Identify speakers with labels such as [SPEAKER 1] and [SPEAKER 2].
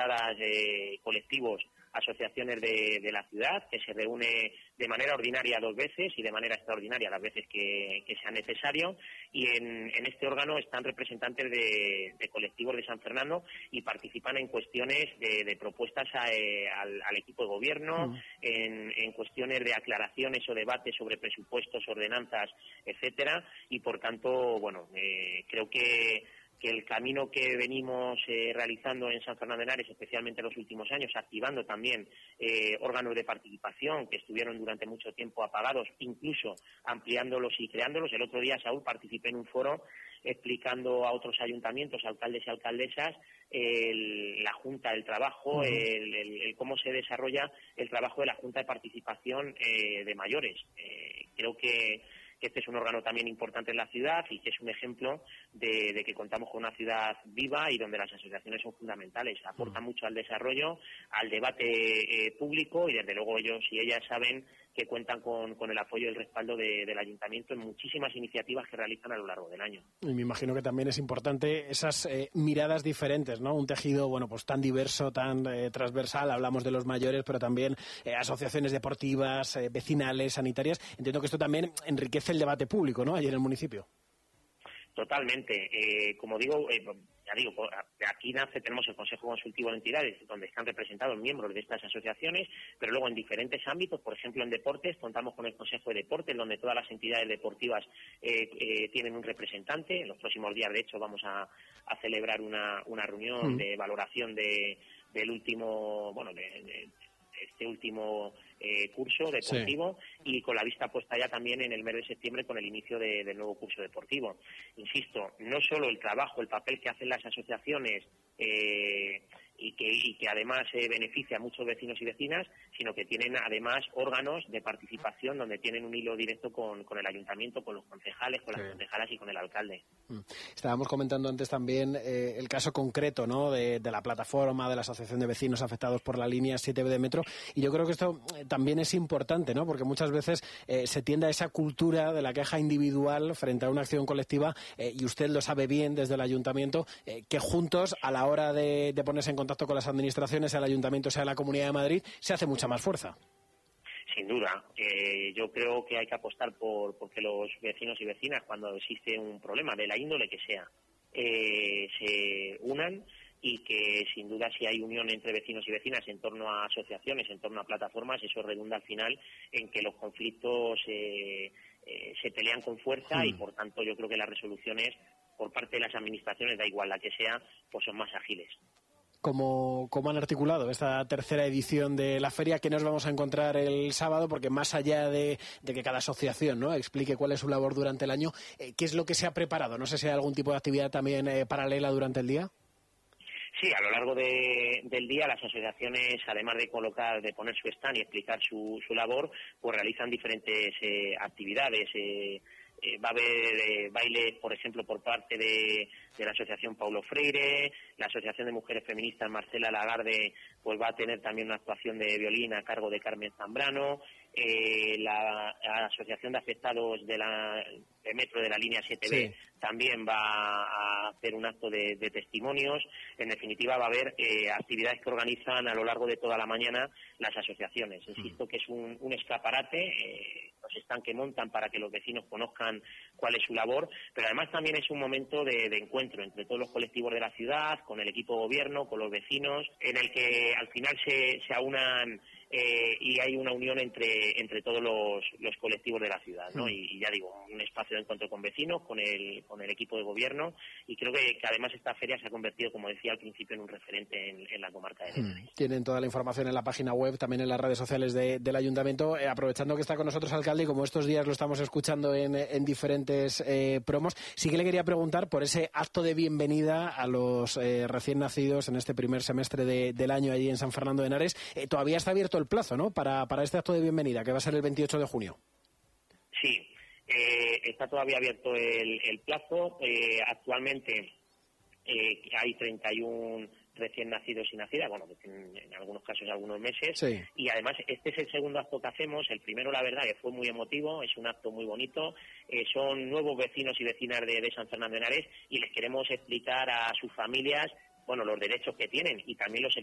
[SPEAKER 1] representadas colectivos, asociaciones de la ciudad, que se reúne de manera ordinaria 2 veces y de manera extraordinaria las veces que sea necesario, y en este órgano están representantes de colectivos de San Fernando y participan en cuestiones de propuestas al equipo de gobierno, en cuestiones de aclaraciones o debates sobre presupuestos, ordenanzas, etcétera, y por tanto, bueno, creo que el camino que venimos realizando en San Fernando de Henares, especialmente en los últimos años, activando también órganos de participación que estuvieron durante mucho tiempo apagados, incluso ampliándolos y creándolos. El otro día, Saúl, participé en un foro explicando a otros ayuntamientos, alcaldes y alcaldesas, la Junta del Trabajo, el cómo se desarrolla el trabajo de la Junta de Participación de Mayores. Creo que este es un órgano también importante en la ciudad y que es un ejemplo de que contamos con una ciudad viva y donde las asociaciones son fundamentales. Aportan mucho al desarrollo, al debate público, y desde luego ellos y ellas saben que cuentan con el apoyo y el respaldo del ayuntamiento en muchísimas iniciativas que realizan a lo largo del año.
[SPEAKER 2] Y me imagino que también es importante esas miradas diferentes, ¿no? Un tejido, bueno, pues tan diverso, tan transversal. Hablamos de los mayores, pero también asociaciones deportivas, vecinales, sanitarias. Entiendo que esto también enriquece el debate público, ¿no?, allí en el municipio.
[SPEAKER 1] Totalmente. Como digo, ya digo, aquí tenemos el Consejo Consultivo de Entidades, donde están representados miembros de estas asociaciones, pero luego en diferentes ámbitos, por ejemplo en deportes, contamos con el Consejo de Deportes, donde todas las entidades deportivas tienen un representante. En los próximos días, de hecho, vamos a celebrar una reunión de valoración del último, bueno, de este último curso deportivo, y con la vista puesta ya también en el mes de septiembre con el inicio del nuevo curso deportivo. Insisto, no solo el trabajo, el papel que hacen las asociaciones y que además beneficia a muchos vecinos y vecinas, sino que tienen además órganos de participación donde tienen un hilo directo con el ayuntamiento, con los concejales, con las concejalas y con el alcalde.
[SPEAKER 2] Estábamos comentando antes también el caso concreto, ¿no?, de la plataforma de la Asociación de Vecinos Afectados por la línea 7B de metro, y yo creo que esto también es importante, ¿no?, porque muchas veces se tiende a esa cultura de la queja individual frente a una acción colectiva, y usted lo sabe bien desde el ayuntamiento, que juntos, a la hora de ponerse en contacto con las administraciones, sea el ayuntamiento, sea la Comunidad de Madrid, se hace mucha más fuerza.
[SPEAKER 1] Sin duda. Yo creo que hay que apostar porque los vecinos y vecinas, cuando existe un problema de la índole que sea, se unan, y que sin duda, si hay unión entre vecinos y vecinas en torno a asociaciones, en torno a plataformas, eso redunda al final en que los conflictos se pelean con fuerza, y por tanto yo creo que las resoluciones por parte de las administraciones, da igual la que sea, pues son más ágiles.
[SPEAKER 2] ¿Cómo han articulado esta tercera edición de la feria? ¿Qué nos vamos a encontrar el sábado? Porque más allá de que cada asociación, ¿no?, explique cuál es su labor durante el año, ¿qué es lo que se ha preparado? No sé si hay algún tipo de actividad también paralela durante el día.
[SPEAKER 1] Sí, a lo largo del día las asociaciones, además de poner su stand y explicar su labor, pues realizan diferentes actividades. Va a haber bailes, por ejemplo, por parte de la Asociación Paulo Freire. La Asociación de Mujeres Feministas Marcela Lagarde pues va a tener también una actuación de violín a cargo de Carmen Zambrano. La Asociación de Afectados de metro de la línea 7B también va a hacer un acto de testimonios. En definitiva, va a haber actividades que organizan a lo largo de toda la mañana las asociaciones. Insisto que es un escaparate, los stands que montan para que los vecinos conozcan cuál es su labor, pero además también es un momento de encuentro entre todos los colectivos de la ciudad, con el equipo de gobierno, con los vecinos, en el que al final se aunan y hay una unión entre todos los colectivos de la ciudad, ¿no? Y ya digo, un espacio de encuentro con vecinos, con el equipo de gobierno, y creo que además esta feria se ha convertido, como decía al principio, en un referente en la comarca de Henares.
[SPEAKER 2] Tienen toda la información en la página web, también en las redes sociales del ayuntamiento. Aprovechando que está con nosotros, alcalde, y como estos días lo estamos escuchando en diferentes promos, sí que le quería preguntar por ese acto de bienvenida a los recién nacidos en este primer semestre del año allí en San Fernando de Henares. Todavía está abierto el plazo, ¿no?, para este acto de bienvenida, que va a ser el 28 de junio.
[SPEAKER 1] Sí, está todavía abierto el plazo. Actualmente hay 31 recién nacidos y nacidas, bueno, en algunos casos algunos meses, y además este es el segundo acto que hacemos. El primero, la verdad, que fue muy emotivo, es un acto muy bonito, son nuevos vecinos y vecinas de San Fernando de Henares, y les queremos explicar a sus familias, bueno, los derechos que tienen y también los